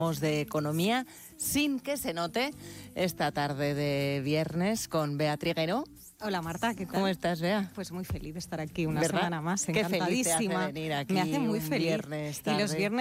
De economía sin que se note esta tarde de viernes con Bea Triguero. Hola Marta, ¿qué tal? ¿Cómo estás, Bea? Pues muy feliz de estar aquí una ¿verdad? semana más, Qué encantadísima. feliz te hace venir aquí me hace muy un feliz. viernes Y los tarde. viernes